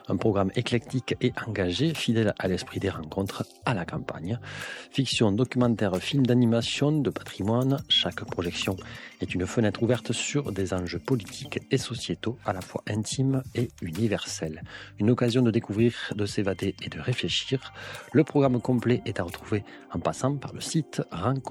Un programme éclectique et engagé, fidèle à l'esprit des rencontres à la campagne. Fiction, documentaire, film d'animation, de patrimoine, chaque projection est une fenêtre ouverte sur des enjeux politiques et sociétaux à la fois intimes et universels. Une occasion de découvrir, de s'évader et de réfléchir. Le programme complet est à retrouver en passant par le site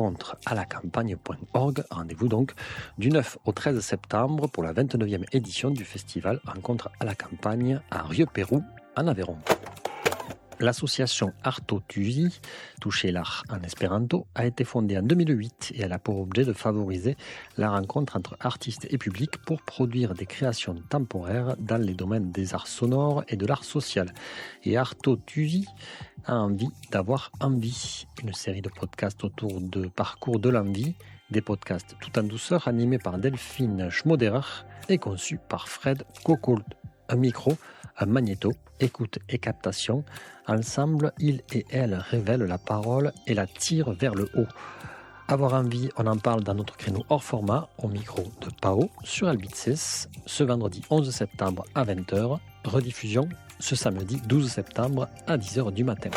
rencontrealacampagne.org. Rendez-vous donc du 9 au 13 septembre pour la 29e édition du festival Rencontre à la campagne à Rieux-Pérou, en Aveyron. L'association Arto Tusi, toucher l'art en espéranto, a été fondée en 2008 et elle a pour objet de favoriser la rencontre entre artistes et public pour produire des créations temporaires dans les domaines des arts sonores et de l'art social. Et Arto Tusi a envie d'avoir envie, une série de podcasts autour de parcours de l'envie, des podcasts tout en douceur animés par Delphine Schmoderer et conçus par Fred Cocold. Un micro, un magnéto, écoute et captation. Ensemble, ils et elles révèlent la parole et la tirent vers le haut. Avoir envie, on en parle dans notre créneau hors format, au micro de Pao, sur Albices, ce vendredi 11 septembre à 20h. Rediffusion ce samedi 12 septembre à 10h du matin.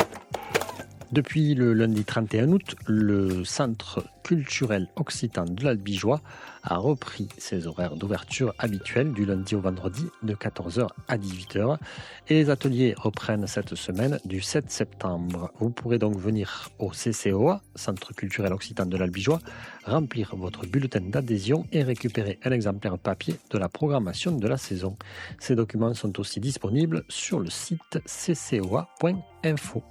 Depuis le lundi 31 août, le Centre culturel occitan de l'Albigeois a repris ses horaires d'ouverture habituels du lundi au vendredi de 14h à 18h et les ateliers reprennent cette semaine du 7 septembre. Vous pourrez donc venir au CCOA, Centre culturel occitan de l'Albigeois, remplir votre bulletin d'adhésion et récupérer un exemplaire papier de la programmation de la saison. Ces documents sont aussi disponibles sur le site ccoa.info.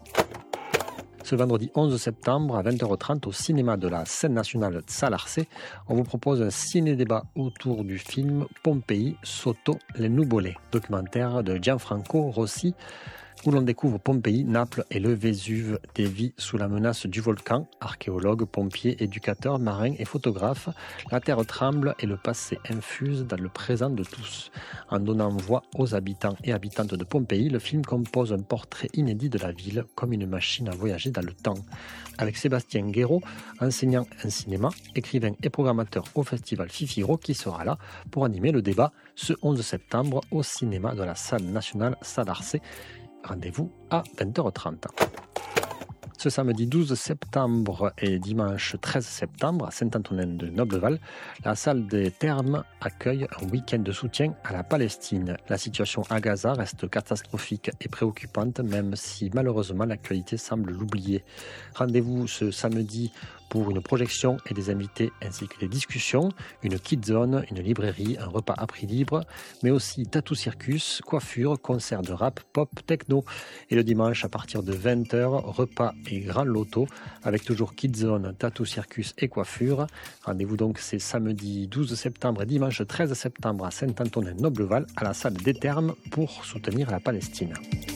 Ce vendredi 11 septembre à 20h30 au cinéma de la scène nationale de Salarcé, on vous propose un ciné-débat autour du film Pompéi sotto le nuvole, documentaire de Gianfranco Rossi, où l'on découvre Pompéi, Naples et le Vésuve dévient sous la menace du volcan. Archéologues, pompiers, éducateurs, marins et photographes, la terre tremble et le passé infuse dans le présent de tous. En donnant voix aux habitants et habitantes de Pompéi, le film compose un portrait inédit de la ville comme une machine à voyager dans le temps. Avec Sébastien Guéraud, enseignant en cinéma, écrivain et programmateur au festival Fifiro, qui sera là pour animer le débat ce 11 septembre au cinéma de la salle nationale Salarcé. Rendez-vous à 20h30. Ce samedi 12 septembre et dimanche 13 septembre à Saint-Antonin-de-Nobleval, la salle des Thermes accueille un week-end de soutien à la Palestine. La situation à Gaza reste catastrophique et préoccupante, même si malheureusement l'actualité semble l'oublier. Rendez-vous ce samedi pour une projection et des invités ainsi que des discussions, une kid zone, une librairie, un repas à prix libre, mais aussi tattoo circus, coiffure, concert de rap, pop, techno. Et le dimanche à partir de 20h, repas et grand loto avec toujours kid zone, tattoo circus et coiffure. Rendez-vous donc c'est samedi 12 septembre et dimanche 13 septembre à Saint-Antonin-Nobleval à la salle des Thermes pour soutenir la Palestine.